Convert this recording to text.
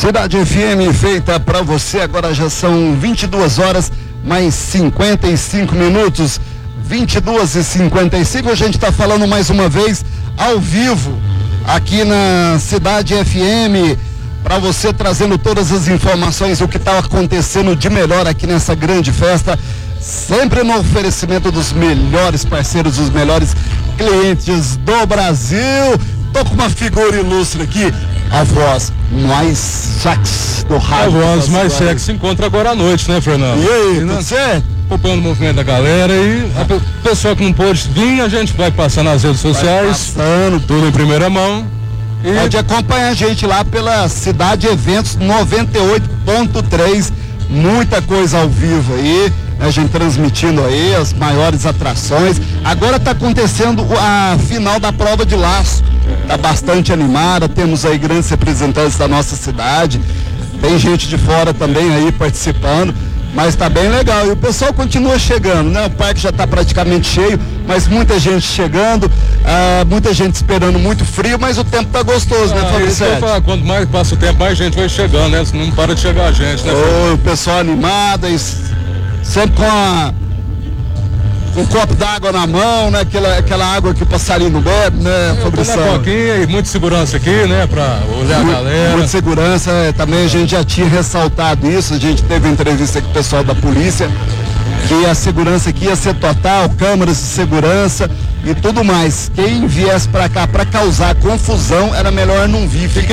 Cidade FM feita para você, agora já são 22 horas mais 55 minutos, 22h55. A gente está falando mais uma vez ao vivo aqui na Cidade FM para você, trazendo todas as informações, o que está acontecendo de melhor aqui nessa grande festa, sempre no oferecimento dos melhores parceiros, dos melhores clientes do Brasil. Tô com uma figura ilustre aqui, a voz mais sexy do rádio. A voz mais sexy se encontra agora à noite, né, Fernando? E aí, você? Acompanhando o movimento da galera e a pessoa que não pôde vir, a gente vai passar nas redes sociais, tudo em primeira mão. E pode acompanhar a gente lá pela Cidade Eventos 98.3, muita coisa ao vivo aí, a gente transmitindo aí as maiores atrações. Agora está acontecendo a final da prova de laço, tá bastante animada, temos aí grandes representantes da nossa cidade, tem gente de fora também aí participando, mas tá bem legal, e o pessoal continua chegando, né? O parque já tá praticamente cheio, mas muita gente chegando, muita gente esperando, muito frio, mas o tempo tá gostoso, né, Fabrício? Quanto mais passa o tempo, mais gente vai chegando, né? Não para de chegar a gente, né? O pessoal animado, e sempre com um copo d'água na mão, né? Aquela água que o passarinho não bebe, né, Fabrício? Um pouquinho e muita segurança aqui, né? Pra olhar a galera. Muita segurança, também a gente já tinha ressaltado isso, a gente teve entrevista com o pessoal da polícia, que a segurança aqui ia ser total, câmeras de segurança e tudo mais. Quem viesse pra cá pra causar confusão, era melhor não vir.